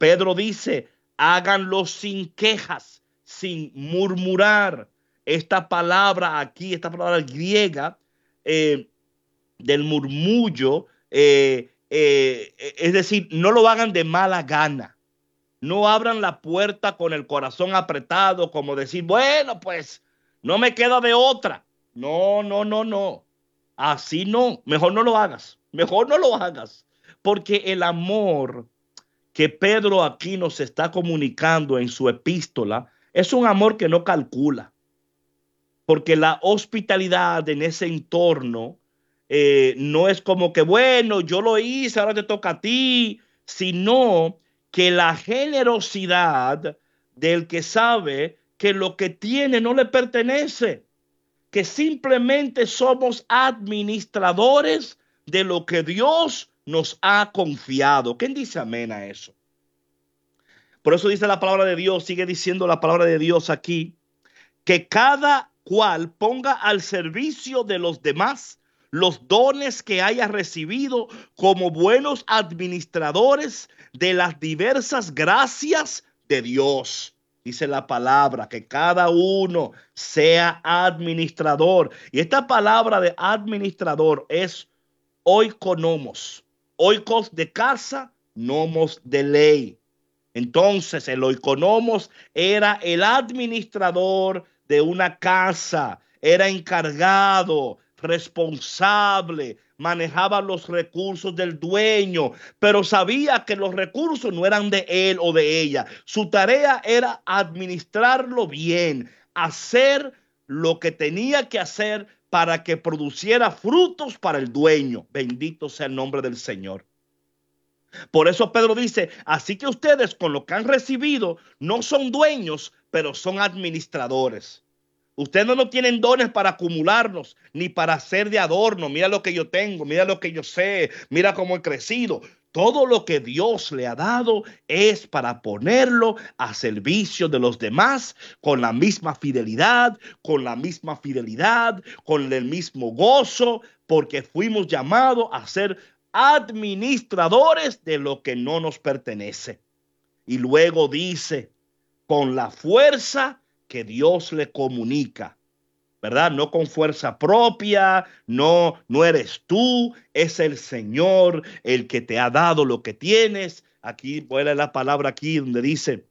Pedro dice, háganlo sin quejas, sin murmurar. Esta palabra aquí, esta palabra griega del murmullo, es decir, no lo hagan de mala gana. No abran la puerta con el corazón apretado, como decir, bueno, pues no me queda de otra. No, no, no, no. Así no. Mejor no lo hagas. Mejor no lo hagas. Porque el amor que Pedro aquí nos está comunicando en su epístola es un amor que no calcula. Porque la hospitalidad en ese entorno no es como que, bueno, yo lo hice, ahora te toca a ti, sino que la generosidad del que sabe que lo que tiene no le pertenece, que simplemente somos administradores de lo que Dios nos ha confiado. ¿Quién dice amén a eso? Por eso dice la palabra de Dios, sigue diciendo la palabra de Dios aquí, que cada cual ponga al servicio de los demás los dones que haya recibido como buenos administradores de las diversas gracias de Dios. Dice la palabra que cada uno sea administrador. Y esta palabra de administrador es oikonomos. Oikos de casa, nomos de ley. Entonces el oikonomos era el administrador de una casa, era encargado, responsable, manejaba los recursos del dueño, pero sabía que los recursos no eran de él o de ella. Su tarea era administrarlo bien, hacer lo que tenía que hacer para que produciera frutos para el dueño. Bendito sea el nombre del Señor. Por eso Pedro dice, así que ustedes con lo que han recibido no son dueños, pero son administradores. Ustedes no tienen dones para acumularlos, ni para ser de adorno. Mira lo que yo tengo, mira lo que yo sé, mira cómo he crecido. Todo lo que Dios le ha dado es para ponerlo a servicio de los demás con la misma fidelidad, con el mismo gozo, porque fuimos llamados a ser administradores de lo que no nos pertenece. Y luego dice, con la fuerza que Dios le comunica, ¿verdad? No con fuerza propia, no eres tú, es el Señor el que te ha dado lo que tienes. Aquí voy a leer la palabra aquí donde dice,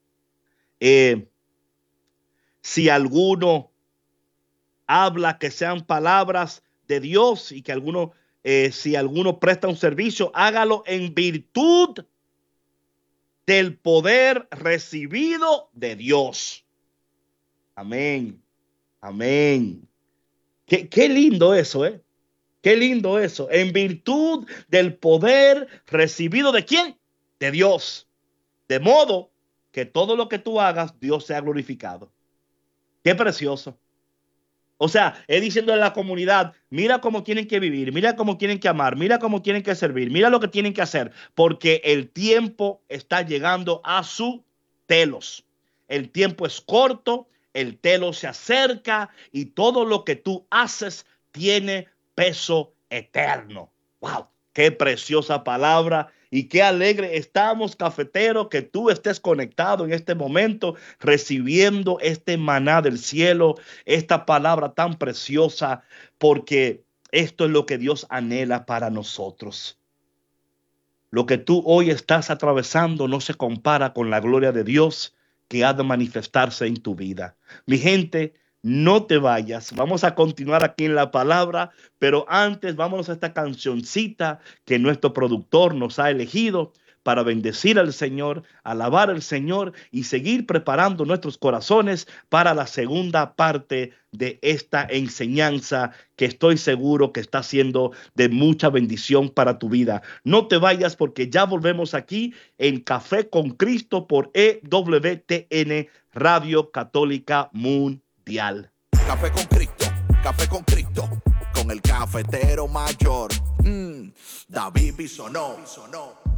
si alguno habla, que sean palabras de Dios, y que si alguno presta un servicio, hágalo en virtud del poder recibido de Dios. Amén. Amén. Qué lindo eso, ¿eh? Qué lindo eso. En virtud del poder recibido ¿de quién? De Dios. De modo que todo lo que tú hagas, Dios sea glorificado. Qué precioso. O sea, es diciendo a la comunidad, mira cómo tienen que vivir, mira cómo tienen que amar, mira cómo tienen que servir, mira lo que tienen que hacer, porque el tiempo está llegando a su telos. El tiempo es corto, el telos se acerca y todo lo que tú haces tiene peso eterno. ¡Wow! ¡Qué preciosa palabra! Y qué alegre estamos, cafetero, que tú estés conectado en este momento, recibiendo este maná del cielo, esta palabra tan preciosa, porque esto es lo que Dios anhela para nosotros. Lo que tú hoy estás atravesando no se compara con la gloria de Dios que ha de manifestarse en tu vida. Mi gente, no te vayas. Vamos a continuar aquí en la palabra, pero antes vámonos a esta cancioncita que nuestro productor nos ha elegido para bendecir al Señor, alabar al Señor y seguir preparando nuestros corazones para la segunda parte de esta enseñanza que estoy seguro que está siendo de mucha bendición para tu vida. No te vayas porque ya volvemos aquí en Café con Cristo por EWTN Radio Católica Mundial. Café con Cristo, con el cafetero mayor, David Bisonó.